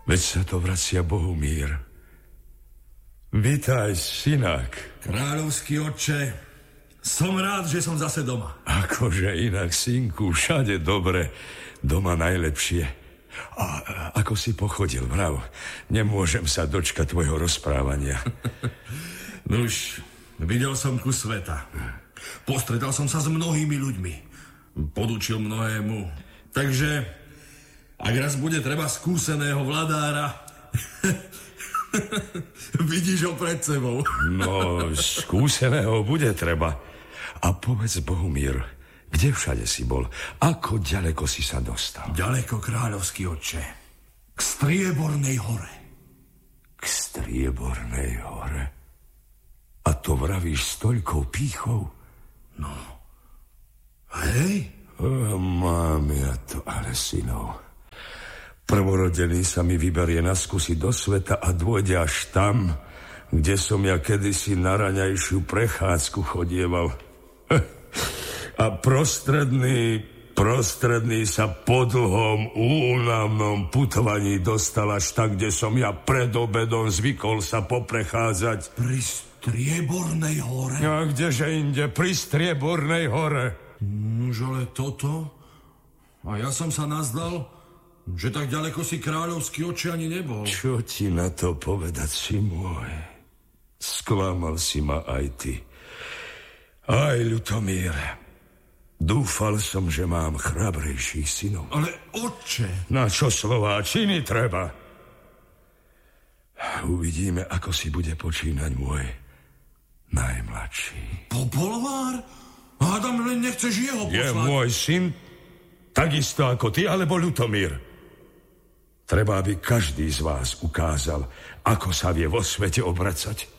Veď sa to vracia Bohumír. Vitaj, synák. Kráľovský otče, som rád, že som zase doma. Akože inak, synku, všade dobre, doma najlepšie. A ako si pochodil, vrav? Nemôžem sa dočkať tvojho rozprávania. Nuž, videl som kus sveta. Postretal som sa s mnohými ľuďmi. Podučil mnohému. Takže, ak raz bude treba skúseného vladára, vidíš ho pred sebou. No, skúseného bude treba. A povedz, Bohumír, kde všade si bol? Ako ďaleko si sa dostal? Ďaleko, kráľovský otče. K Striebornej hore. K Striebornej hore? A to vravíš s toľkou pýchou? No. Hej? Mám ja to, ale synov. Prvorodený sa mi vyberie na skúsi do sveta a dôjde až tam, kde som ja kedysi na raňajšiu prechádzku chodieval. A prostredný sa po dlhom, únavnom putovaní dostal až tak, kde som ja pred obedom zvykol sa poprechádzať. Pri Striebornej hore? A kdeže inde, pri Striebornej hore? Nož ale toto? A ja som sa nazdal, že tak ďaleko si kráľovský oče ani nebol. Čo ti na to povedať, si môj? Sklamal si ma aj ty. Aj, Ľutomír. Dúfal som, že mám chrabrejších synov. Ale otče... Na čo slová, činy treba? Uvidíme, ako si bude počínať môj najmladší. Popolvár? Hádam, len nechceš jeho poslať. Je môj syn takisto ako ty, alebo Ľutomír? Treba, aby každý z vás ukázal, ako sa vie vo svete obracať.